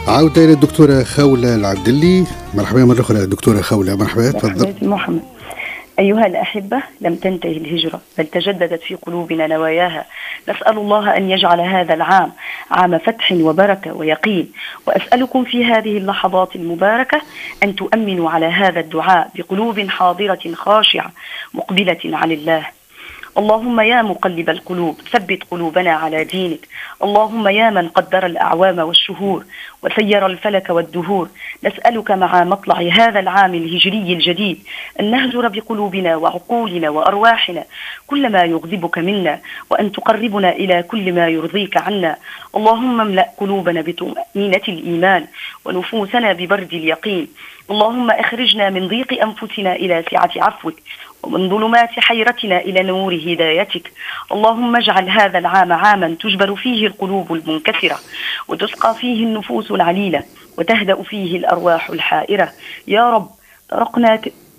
عودة إلى الدكتورة خولة العبدلي. مرحبا مرة أخرى دكتورة خولة، مرحبا، تفضل. مرحبا محمد. أيها الأحبة، لم تنتهي الهجرة بل تجددت في قلوبنا نواياها. نسأل الله أن يجعل هذا العام عام فتح وبركة ويقين، وأسألكم في هذه اللحظات المباركة أن تؤمنوا على هذا الدعاء بقلوب حاضرة خاشعة مقبلة على الله. اللهم يا مقلب القلوب ثبت قلوبنا على دينك. اللهم يا من قدر الأعوام والشهور وسير الفلك والدهور، نسألك مع مطلع هذا العام الهجري الجديد أن نهجر بقلوبنا وعقولنا وأرواحنا كل ما يغضبك منا، وأن تقربنا إلى كل ما يرضيك عنا. اللهم املأ قلوبنا بطمأنينة الإيمان ونفوسنا ببرد اليقين. اللهم اخرجنا من ضيق أنفسنا إلى سعة عفوك، ومن ظلمات حيرتنا إلى نور هدايتك. اللهم اجعل هذا العام عاما تجبر فيه القلوب المنكسرة، وتسقى فيه النفوس العليلة، وتهدأ فيه الأرواح الحائرة. يا رب، طرقنا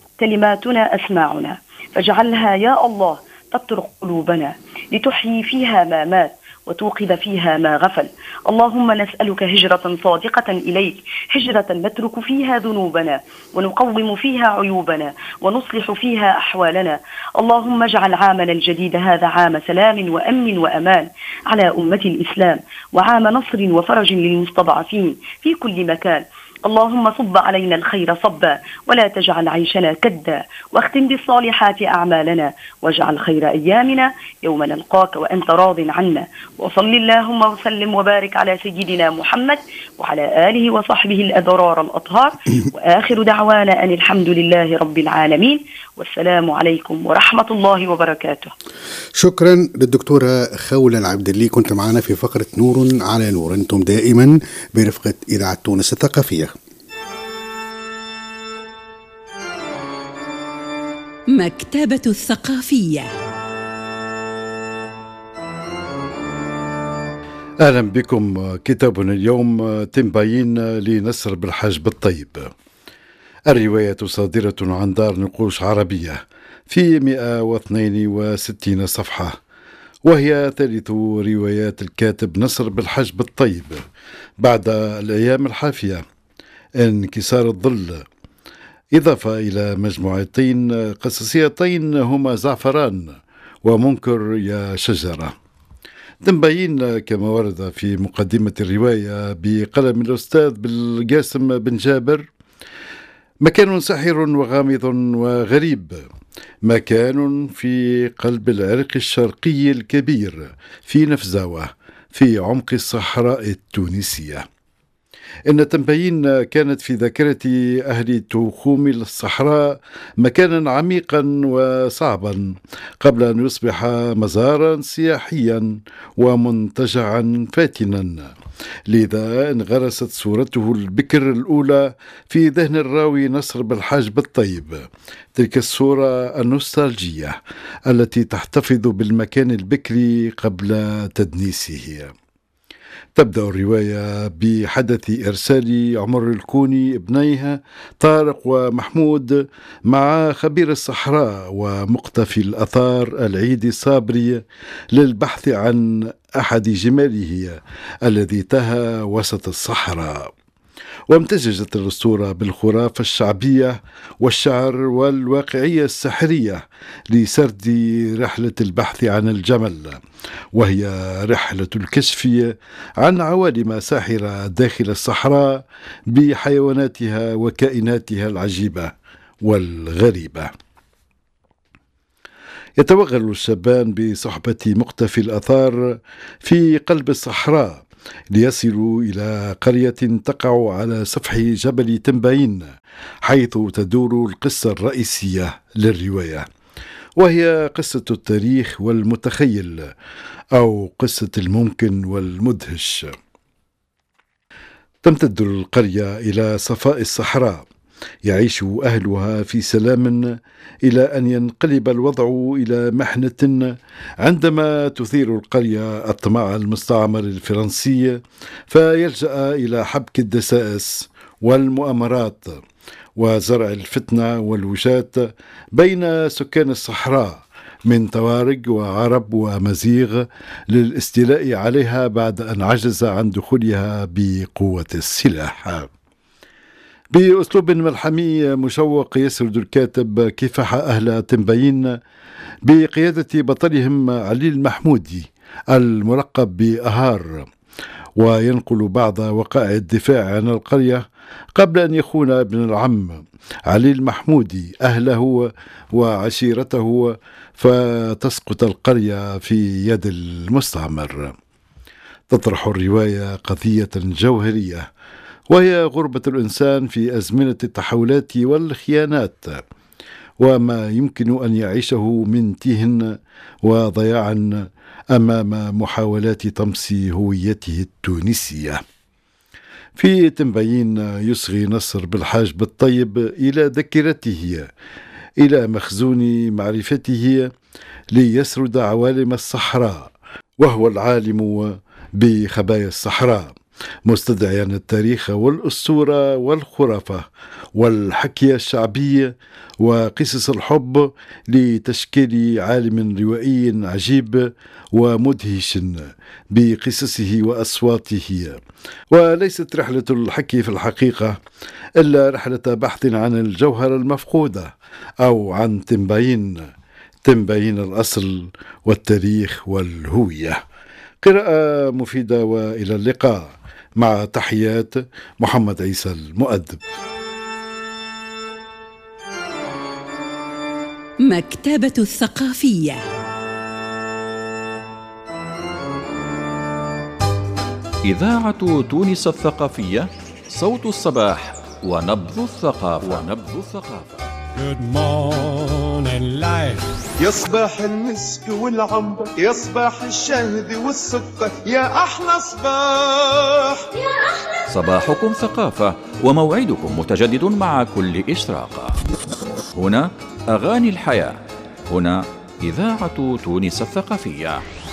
كلماتنا أسماعنا، فاجعلها يا الله تطرق قلوبنا لتحيي فيها ما مات وتوقظ فيها ما غفل. اللهم نسألك هجرة صادقة إليك، هجرة نترك فيها ذنوبنا ونقوم فيها عيوبنا ونصلح فيها أحوالنا. اللهم اجعل عامنا الجديد هذا عام سلام وأمن وأمان على أمة الإسلام، وعام نصر وفرج للمستضعفين في كل مكان. اللهم صب علينا الخير صبا، ولا تجعل عيشنا كدا، واختم بالصالحات أعمالنا، واجعل خير أيامنا يوم نلقاك وأنت راض عنا. وصل اللهم وسلم وبارك على سيدنا محمد وعلى آله وصحبه الأبرار الأطهار، وآخر دعوانا أن الحمد لله رب العالمين، والسلام عليكم ورحمة الله وبركاته. شكرا للدكتورة خولة العبدلي، كنت معنا في فقرة نور على نور. أنتم دائما برفقة إذاعة تونس الثقافية. مكتبة الثقافية. أهلا بكم. كتابنا اليوم تنباين لنصر بالحاج بالطيب. الرواية صادرة عن دار نقوش عربية في 162 صفحة، وهي ثالث روايات الكاتب نصر بالحاج بالطيب بعد الأيام الحافية، انكسار الظل، إضافة إلى مجموعتين قصصيتين هما زعفران ومنكر يا شجرة. تنباين كما ورد في مقدمة الرواية بقلم الأستاذ بالقاسم بن جابر: مكان ساحر وغامض وغريب، مكان في قلب العرق الشرقي الكبير في نفزاوة في عمق الصحراء التونسية. إن تنباين كانت في ذاكرة أهل تخوم الصحراء مكانا عميقا وصعبا قبل أن يصبح مزارا سياحيا ومنتجعا فاتنا. لذا انغرست صورته البكر الأولى في ذهن الراوي نصر بالحاج بالطيب، تلك الصورة النوستالجية التي تحتفظ بالمكان البكري قبل تدنيسه. تبدأ الرواية بحدث إرسال عمر الكوني ابنيها طارق ومحمود مع خبير الصحراء ومقتفي الأثار العيد الصابري للبحث عن أحد جماله الذي تاه وسط الصحراء. وامتزجت الأسطورة بالخرافة الشعبية والشعر والواقعية السحرية لسرد رحلة البحث عن الجمل، وهي رحلة الكشف عن عوالم ساحرة داخل الصحراء بحيواناتها وكائناتها العجيبة والغريبة. يتوغل الشبان بصحبة مقتفي الأثار في قلب الصحراء ليصلوا إلى قرية تقع على سفح جبل تنباين، حيث تدور القصة الرئيسية للرواية، وهي قصة التاريخ والمتخيل، أو قصة الممكن والمدهش. تمتد القرية إلى صفاء الصحراء، يعيش أهلها في سلام إلى أن ينقلب الوضع إلى محنة عندما تثير القرية الطمع المستعمر الفرنسي، فيلجأ إلى حبك الدسائس والمؤامرات وزرع الفتنة والوشاة بين سكان الصحراء من توارق وعرب ومزيغ للاستيلاء عليها بعد أن عجز عن دخولها بقوة السلاح. بأسلوب ملحمي مشوق يسرد الكاتب كفاح أهل تنبين بقيادة بطلهم علي المحمودي الملقب بأهار، وينقل بعض وقائع الدفاع عن القرية قبل أن يخون ابن العم علي المحمودي أهله وعشيرته فتسقط القرية في يد المستعمر. تطرح الرواية قضية جوهرية، وهي غربة الإنسان في أزمنة التحولات والخيانات، وما يمكن أن يعيشه من تيه وضياع أمام محاولات طمس هويته التونسية. في تنبين يصغي نصر بالحاج بالطيب إلى ذاكرته، إلى مخزون معرفته ليسرد عوالم الصحراء، وهو العالم بخبايا الصحراء، مستدعيا التاريخ والأسطورة والخرافة والحكي الشعبي وقصص الحب لتشكيل عالم روائي عجيب ومدهش بقصصه وأصواته. وليست رحلة الحكي في الحقيقة إلا رحلة بحث عن الجوهر المفقودة، أو عن تنبين الأصل والتاريخ والهوية. قراءة مفيدة، وإلى اللقاء، مع تحيات محمد عيسى المؤدب. مكتبة الثقافية. إذاعة تونس الثقافية، صوت الصباح ونبض الثقافة. Good morning life. يا صباح المسك والعنبر، يا صباح الشهد والسكر، يا أحلى صباح. صباحكم ثقافة، وموعدكم متجدد مع كل إشراقة. هنا أغاني الحياة، هنا إذاعة تونس الثقافية.